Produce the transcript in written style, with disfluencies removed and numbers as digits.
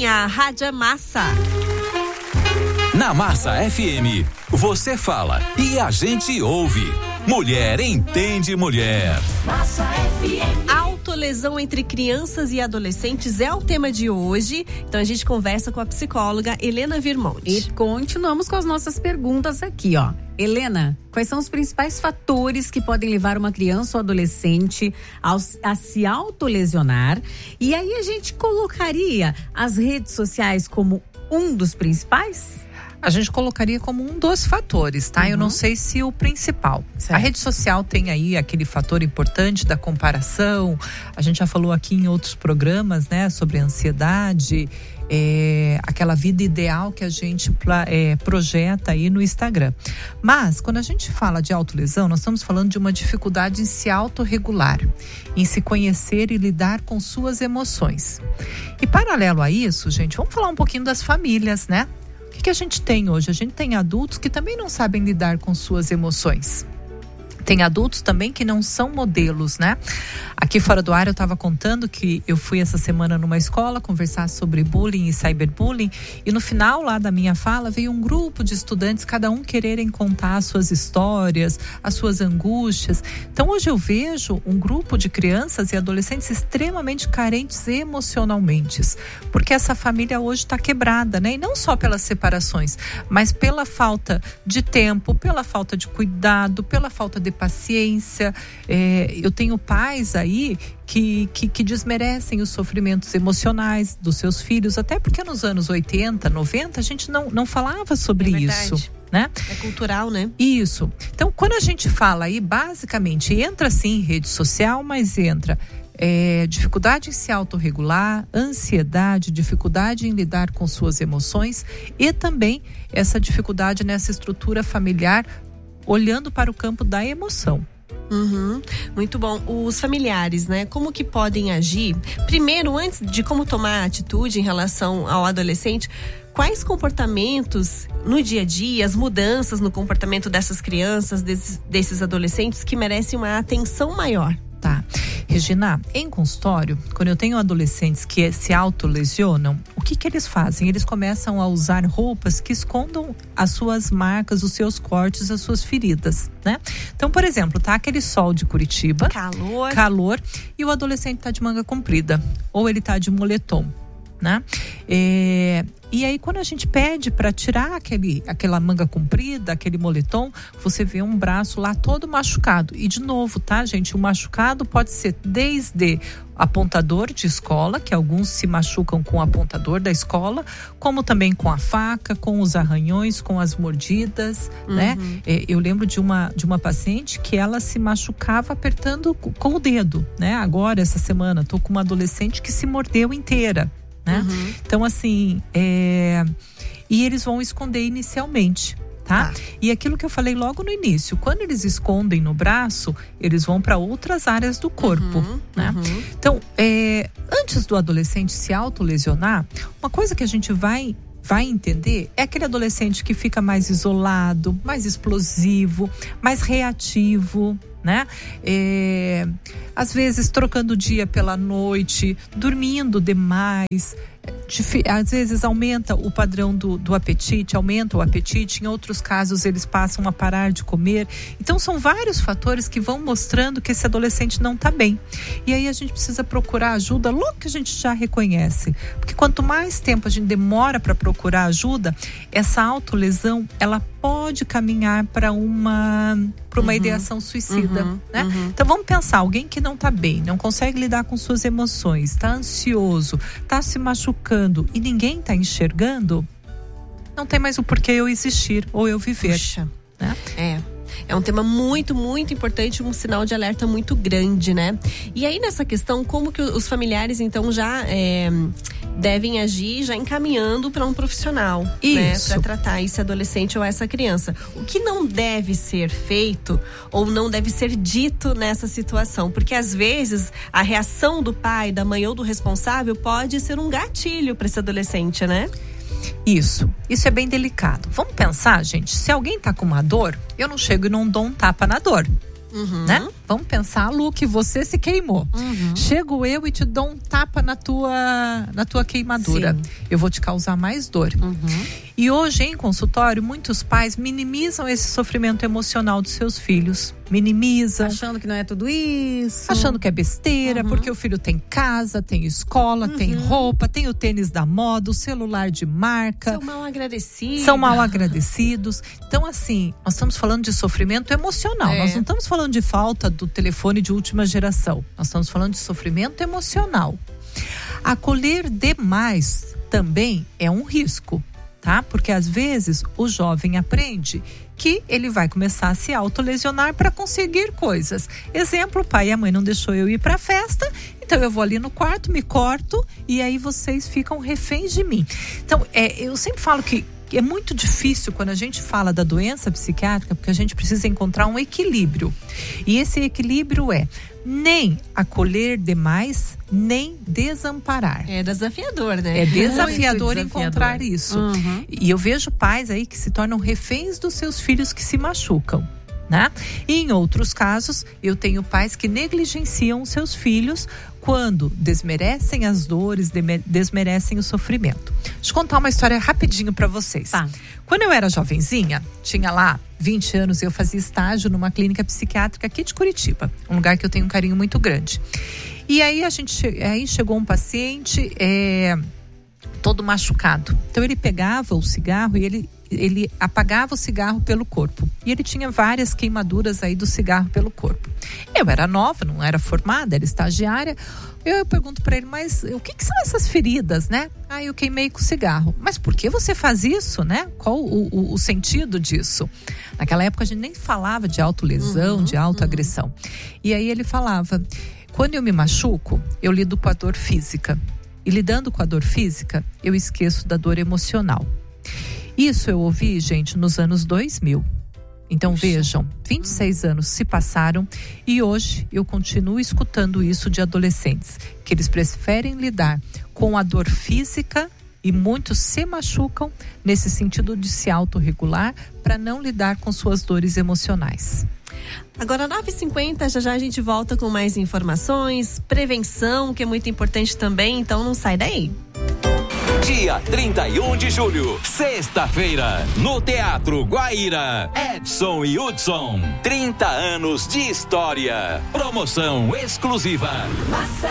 Vem a Rádio Massa. Na Massa FM, você fala e a gente ouve. Mulher entende mulher. Massa FM. Autolesão entre crianças e adolescentes é o tema de hoje. Então a gente conversa com a psicóloga Helena Virmonte. E continuamos com as nossas perguntas aqui, ó. Helena, quais são os principais fatores que podem levar uma criança ou adolescente a se autolesionar? E aí a gente colocaria as redes sociais como um dos principais? A gente colocaria como um dos fatores, tá? Eu não sei se o principal. Certo. A rede social tem aí aquele fator importante da comparação. A gente já falou aqui em outros programas, né? Sobre a ansiedade, aquela vida ideal que a gente projeta aí no Instagram. Mas, quando a gente fala de autolesão, nós estamos falando de uma dificuldade em se autorregular, em se conhecer e lidar com suas emoções. E paralelo a isso, gente, vamos falar um pouquinho das famílias, né? O que a gente tem hoje? A gente tem adultos que também não sabem lidar com suas emoções. Tem adultos também que não são modelos, né? Aqui fora do ar eu estava contando que eu fui essa semana numa escola conversar sobre bullying e cyberbullying, e no final lá da minha fala veio um grupo de estudantes, cada um quererem contar as suas histórias, as suas angústias. Então hoje eu vejo um grupo de crianças e adolescentes extremamente carentes emocionalmente, porque essa família hoje está quebrada, né? E não só pelas separações, mas pela falta de tempo, pela falta de cuidado, pela falta de paciência. Eu tenho pais aí que desmerecem os sofrimentos emocionais dos seus filhos, até porque nos anos 80, 90 a gente não falava sobre isso, né? É cultural, né? Isso. Então, quando a gente fala aí, basicamente entra sim rede social, mas entra dificuldade em se autorregular, ansiedade, dificuldade em lidar com suas emoções e também essa dificuldade nessa estrutura familiar, olhando para o campo da emoção. Muito bom. Os familiares, né? Como que podem agir? Primeiro, antes de como tomar atitude em relação ao adolescente, quais comportamentos no dia a dia, as mudanças no comportamento dessas crianças, desses adolescentes que merecem uma atenção maior? Tá. Regina, em consultório, quando eu tenho adolescentes que se autolesionam, o que eles fazem? Eles começam a usar roupas que escondam as suas marcas, os seus cortes, as suas feridas, né? Então, por exemplo, tá aquele sol de Curitiba, calor, e o adolescente tá de manga comprida, ou ele tá de moletom, né? E aí, quando a gente pede para tirar aquela manga comprida, aquele moletom, você vê um braço lá todo machucado. E de novo, tá, gente? O machucado pode ser desde apontador de escola, que alguns se machucam com o apontador da escola, como também com a faca, com os arranhões, com as mordidas, né? Eu lembro de uma paciente que ela se machucava apertando com o dedo, né? Agora, essa semana, tô com uma adolescente que se mordeu inteira, né? Então, assim, e eles vão esconder inicialmente, tá? E aquilo que eu falei logo no início, quando eles escondem no braço, eles vão para outras áreas do corpo, né? Então, antes do adolescente se autolesionar, uma coisa que a gente vai entender é aquele adolescente que fica mais isolado, mais explosivo, mais reativo, né? Às vezes trocando o dia pela noite, dormindo demais, às vezes aumenta o padrão do apetite, aumenta o apetite, em outros casos eles passam a parar de comer. Então são vários fatores que vão mostrando que esse adolescente não está bem. E aí a gente precisa procurar ajuda logo que a gente já reconhece, porque quanto mais tempo a gente demora para procurar ajuda, essa autolesão, ela pode caminhar para uma ideação suicida, né? Então vamos pensar, alguém que não está bem, não consegue lidar com suas emoções, está ansioso, está se machucando e ninguém está enxergando, não tem mais o porquê eu existir ou eu viver. Puxa, né? É um tema muito, muito importante, um sinal de alerta muito grande, né? E aí nessa questão, como que os familiares então já devem agir, já encaminhando para um profissional, né? Para tratar esse adolescente ou essa criança. O que não deve ser feito ou não deve ser dito nessa situação? Porque às vezes a reação do pai, da mãe ou do responsável pode ser um gatilho para esse adolescente, né? Isso é bem delicado. Vamos pensar, gente, se alguém tá com uma dor, eu não chego e não dou um tapa na dor, né? Vamos pensar, Lu, que você se queimou. Chego eu e te dou um tapa na tua queimadura. Sim. Eu vou te causar mais dor. E hoje, em consultório, muitos pais minimizam esse sofrimento emocional dos seus filhos. Minimizam. Achando que não é tudo isso. Achando que é besteira, porque o filho tem casa, tem escola, tem roupa, tem o tênis da moda, o celular de marca. São mal agradecidos. Então, assim, nós estamos falando de sofrimento emocional. Nós não estamos falando de falta do telefone de última geração. Nós estamos falando de sofrimento emocional. Acolher demais também é um risco, tá? Porque às vezes o jovem aprende que ele vai começar a se autolesionar para conseguir coisas. Exemplo, o pai e a mãe não deixou eu ir para a festa, então eu vou ali no quarto, me corto e aí vocês ficam reféns de mim. Então, eu sempre falo que é muito difícil quando a gente fala da doença psiquiátrica, porque a gente precisa encontrar um equilíbrio. E esse equilíbrio é nem acolher demais, nem desamparar. É desafiador, né? É desafiador encontrar isso. E eu vejo pais aí que se tornam reféns dos seus filhos que se machucam, né? E em outros casos, eu tenho pais que negligenciam os seus filhos quando desmerecem as dores, desmerecem o sofrimento. Deixa eu contar uma história rapidinho para vocês. Tá. Quando eu era jovenzinha, tinha lá 20 anos, eu fazia estágio numa clínica psiquiátrica aqui de Curitiba, um lugar que eu tenho um carinho muito grande. E aí aí chegou um paciente todo machucado. Então ele pegava o cigarro e ele apagava o cigarro pelo corpo. E ele tinha várias queimaduras aí do cigarro pelo corpo. Eu era nova, não era formada, era estagiária. Eu pergunto para ele, mas o que são essas feridas, né? Eu queimei com cigarro. Mas por que você faz isso, né? Qual o sentido disso? Naquela época a gente nem falava de autolesão, de autoagressão. E aí ele falava, quando eu me machuco, eu lido com a dor física. E lidando com a dor física, eu esqueço da dor emocional. Isso eu ouvi, gente, nos anos 2000. Então vejam, 26 anos se passaram e hoje eu continuo escutando isso de adolescentes, que eles preferem lidar com a dor física e muitos se machucam nesse sentido de se autorregular para não lidar com suas dores emocionais. Agora, 9h50, já a gente volta com mais informações, prevenção, que é muito importante também, então não sai daí. Dia 31 de julho, sexta-feira, no Teatro Guaíra, Edson e Hudson, 30 anos de história. Promoção exclusiva. Massa